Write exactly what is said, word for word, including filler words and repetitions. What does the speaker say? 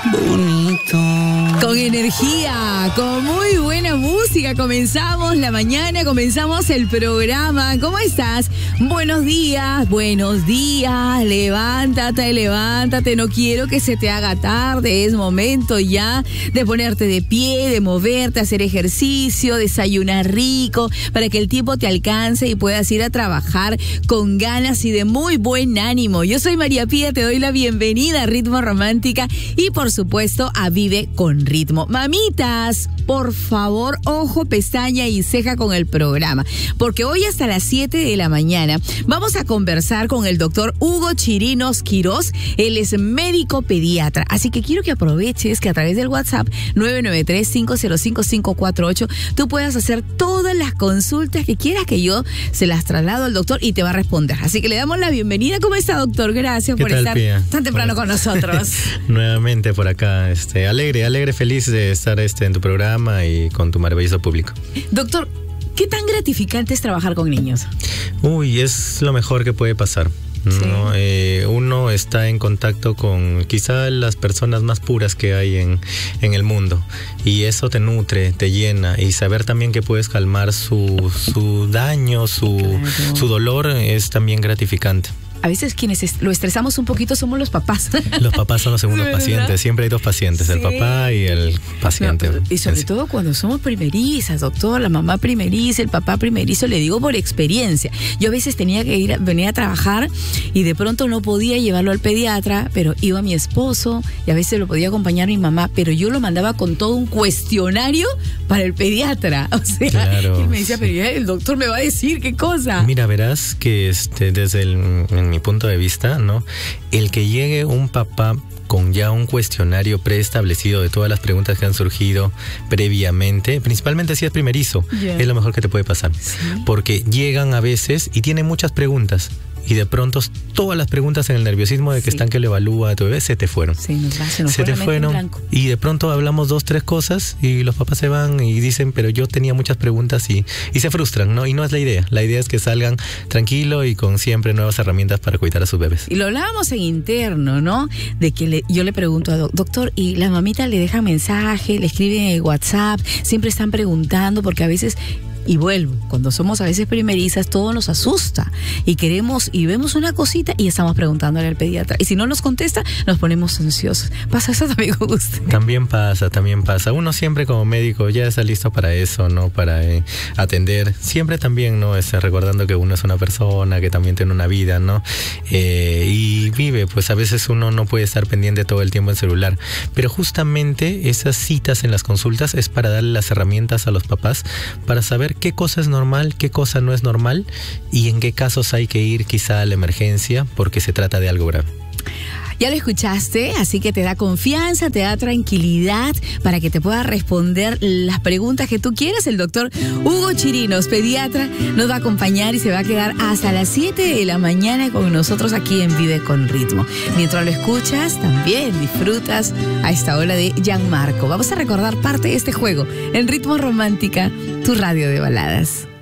bonito. Con energía, con muy buena música, comenzamos la mañana, comenzamos el programa. ¿Cómo estás? Buenos días, buenos días, levántate, levántate, no quiero que se te haga tarde, es momento ya de ponerte de pie, de moverte, hacer ejercicio, desayunar rico, para que el tiempo te alcance y puedas ir a trabajar con ganas y de muy buen ánimo. Yo soy María Pía, te doy la bienvenida a Ritmo Romántica y por supuesto a Vive con Ritmo. Mamitas, por favor, ojo, pestaña y ceja con el programa, porque hoy hasta las siete de la mañana vamos a conversar con el doctor Hugo Chirinos Quirós. Él es médico pediatra, así que quiero que aproveches que a través del WhatsApp nueve nueve tres, cinco cero cinco, cinco cuatro ocho tú puedas hacer todas las consultas que quieras, que yo se las traslado al doctor y te va a responder. Así que le damos la bienvenida. ¿Cómo está, doctor? Gracias por tal, estar Pía? tan temprano Hola. con nosotros. Nuevamente por acá, este, alegre, alegre, feliz de estar este, en tu programa y con tu maravilloso público. Doctor, ¿qué tan gratificante es trabajar con niños? Uy, es lo mejor que puede pasar. ¿No? Sí. Eh, uno está en contacto con quizá las personas más puras que hay en, en el mundo, y eso te nutre, te llena, y saber también que puedes calmar su, su daño, su, Claro. su dolor es también gratificante. A veces quienes est- lo estresamos un poquito somos los papás. Los papás son los segundos Sí, pacientes, ¿verdad? siempre hay dos pacientes, Sí. el papá y el paciente. No, y sobre Sí. todo cuando somos primerizas, doctor, la mamá primeriza, el papá primerizo, le digo por experiencia. Yo a veces tenía que ir, a- venir a trabajar y de pronto no podía llevarlo al pediatra, pero iba mi esposo y a veces lo podía acompañar mi mamá, pero yo lo mandaba con todo un cuestionario para el pediatra. O sea, Claro, y él me decía, sí. pero ya el doctor me va a decir qué cosa. Mira, verás que este, desde el, en mi punto de vista, ¿no? El que llegue un papá con ya un cuestionario preestablecido de todas las preguntas que han surgido previamente, principalmente si es primerizo, Yeah. es lo mejor que te puede pasar. Sí. Porque llegan a veces y tienen muchas preguntas, y de pronto todas las preguntas en el nerviosismo de que Sí. están que lo evalúa a tu bebé, se te fueron. Sí, nos va, se nos Se fue te la mente en fueron blanco. y de pronto hablamos dos, tres cosas y los papás se van y dicen, pero yo tenía muchas preguntas, y, y se frustran, ¿no? Y no es la idea. La idea es que salgan tranquilo y con siempre nuevas herramientas para cuidar a sus bebés. Y lo hablábamos en interno, ¿no? De que le- yo le pregunto a doc- doctor, y la mamita le deja mensaje, le escribe en WhatsApp, siempre están preguntando, porque a veces, y vuelvo, cuando somos a veces primerizas, todo nos asusta y queremos, y vemos una cosita y estamos preguntándole al pediatra. Y si no nos contesta, nos ponemos ansiosos. ¿Pasa eso también con usted? También pasa, también pasa. Uno siempre como médico ya está listo para eso, ¿no? Para eh, atender. Siempre también, ¿no? Es, recordando que uno es una persona, que también tiene una vida, ¿no? Eh, y vive, pues a veces uno no puede estar pendiente todo el tiempo en celular. Pero justamente esas citas en las consultas es para darle las herramientas a los papás para saber qué cosa es normal, qué cosa no es normal, y en qué casos hay que ir quizá a la emergencia porque se trata de algo grave. Ya lo escuchaste, así que te da confianza, te da tranquilidad para que te pueda responder las preguntas que tú quieras. El doctor Hugo Chirinos, pediatra, nos va a acompañar y se va a quedar hasta las siete de la mañana con nosotros aquí en Vive con Ritmo. Mientras lo escuchas, también disfrutas a esta hora de Gianmarco. Vamos a recordar parte de este juego en Ritmo Romántica, tu radio de baladas.